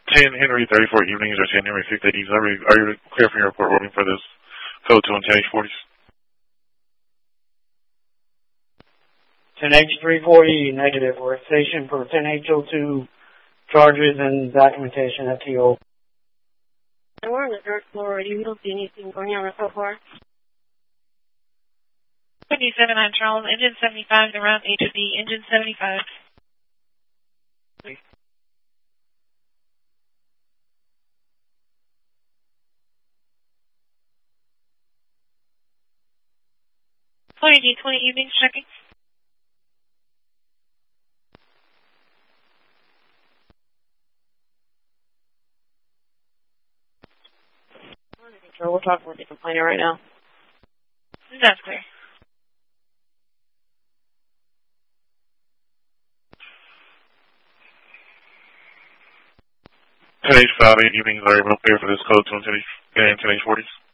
10 Henry 34 evenings or 10 Henry 680s. Are you clear for your report working for this code 2 and 10H40s? 10H340, negative. We're at station for 10H02 charges and documentation at TO. And we're on the third floor already. We don't see anything going on so far. 57 on Charles, engine 75, the route A to B, engine 75. D20 evenings checking. We're talking with the complainer right now. That's clear. H5 evenings are able to clear for this code 2 and 10H40s.